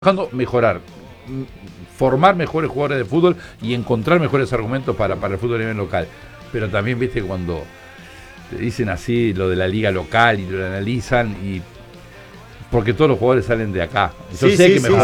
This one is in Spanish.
buscando mejorar, formar mejores jugadores de fútbol y encontrar mejores argumentos para el fútbol a nivel local. Pero también, viste, cuando te dicen así lo de la liga local y lo analizan, y porque todos los jugadores salen de acá. Yo sé que mejor